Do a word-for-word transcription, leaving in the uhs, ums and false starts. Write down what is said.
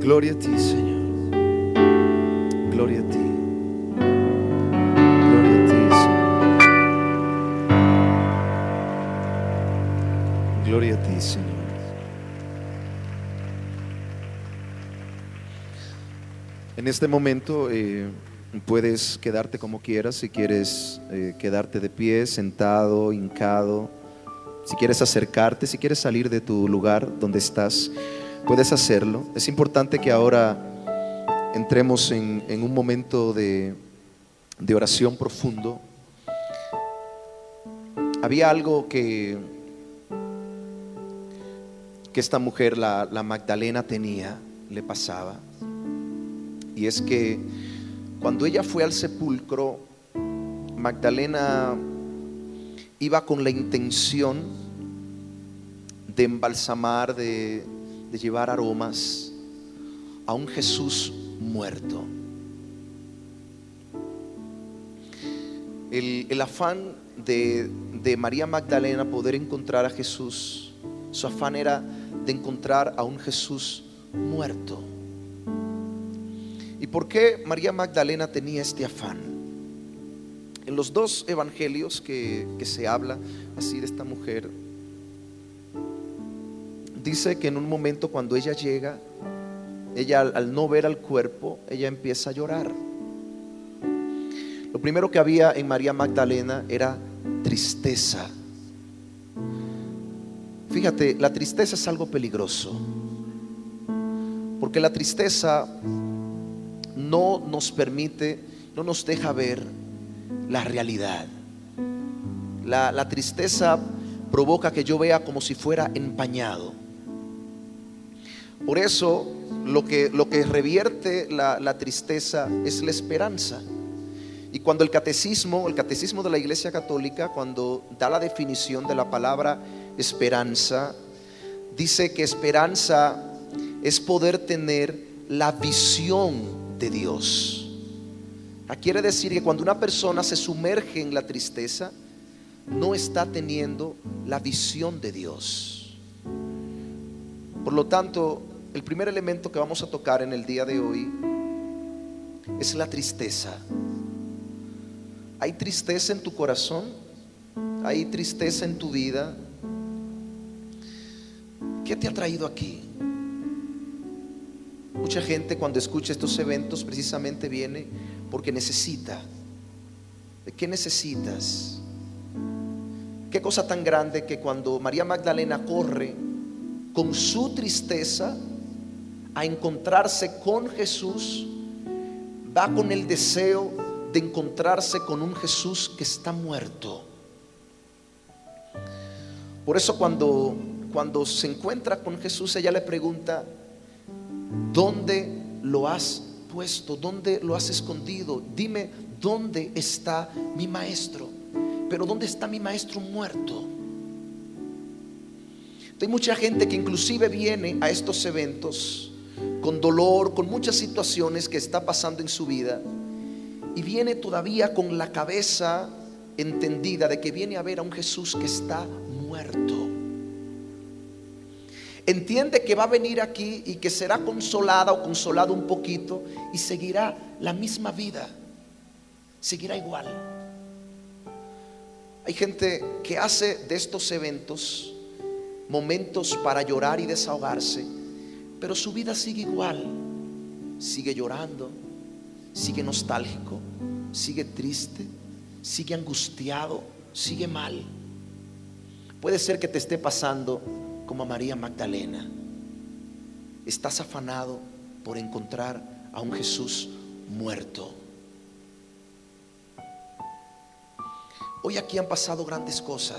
Gloria a ti, Señor. Gloria a ti. Gloria a ti, Señor. Gloria a ti, Señor. En este momento eh, puedes quedarte como quieras. Si quieres eh, quedarte de pie, sentado, hincado, si quieres acercarte, si quieres salir de tu lugar donde estás, puedes hacerlo. Es importante que ahora entremos en, en un momento de, de oración profundo. Había algo que, que esta mujer, la, la Magdalena, tenía, le pasaba. Y es que cuando ella fue al sepulcro, Magdalena iba con la intención de embalsamar, de, de llevar aromas a un Jesús muerto. El, el afán de, de María Magdalena poder encontrar a Jesús, su afán era de encontrar a un Jesús muerto. ¿Y por qué María Magdalena tenía este afán? En los dos evangelios que, que se habla así de esta mujer, dice que en un momento cuando ella llega, ella al, al no ver al cuerpo, ella empieza a llorar. Lo primero que había en María Magdalena era tristeza. Fíjate, la tristeza es algo peligroso, porque la tristeza no nos permite, no nos deja ver la realidad. La, la tristeza provoca que yo vea como si fuera empañado. Por eso lo que, lo que revierte la, la tristeza es la esperanza. Y cuando el catecismo, el catecismo de la Iglesia Católica, cuando da la definición de la palabra esperanza, dice que esperanza es poder tener la visión de Dios. Quiere decir que cuando una persona se sumerge en la tristeza, no está teniendo la visión de Dios. Por lo tanto, el primer elemento que vamos a tocar en el día de hoy es la tristeza. ¿Hay tristeza en tu corazón? ¿Hay tristeza en tu vida? ¿Qué te ha traído aquí? Mucha gente cuando escucha estos eventos precisamente viene porque necesita. ¿De qué necesitas? Qué cosa tan grande que cuando María Magdalena corre con su tristeza a encontrarse con Jesús, va con el deseo de encontrarse con un Jesús que está muerto. Por eso cuando, cuando se encuentra con Jesús, ella le pregunta: ¿dónde lo has puesto? ¿Dónde lo has escondido? Dime, ¿dónde está mi maestro? Pero ¿dónde está mi maestro muerto? Hay mucha gente que inclusive viene a estos eventos con dolor, con muchas situaciones que está pasando en su vida, y viene todavía con la cabeza entendida de que viene a ver a un Jesús que está muerto. Entiende que va a venir aquí y que será consolada o consolado un poquito y seguirá la misma vida, seguirá igual. Hay gente que hace de estos eventos momentos para llorar y desahogarse, pero su vida sigue igual. Sigue llorando, sigue nostálgico, sigue triste, sigue angustiado, sigue mal. Puede ser que te esté pasando como a María Magdalena. Estás afanado por encontrar a un Jesús muerto. Hoy aquí han pasado grandes cosas.